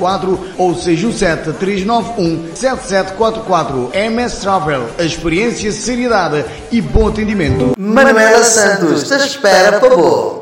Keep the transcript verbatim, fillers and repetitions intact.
quatro ou seis um sete três nove um sete sete quatro quatro. M S Travel, a experiência, seriedade e bom atendimento. Manuela Santos te espera para bom.